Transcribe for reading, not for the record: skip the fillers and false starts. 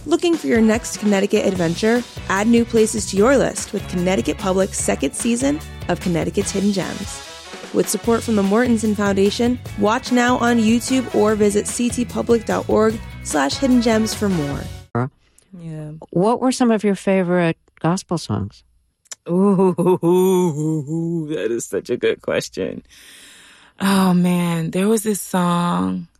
Looking for your next Connecticut adventure? Add new places to your list with Connecticut Public's second season of Connecticut's Hidden Gems. With support from the Mortensen Foundation, watch now on YouTube or visit ctpublic.org/hidden gems for more. Yeah. What were some of your favorite gospel songs? Ooh, that is such a good question. Oh man, there was this song.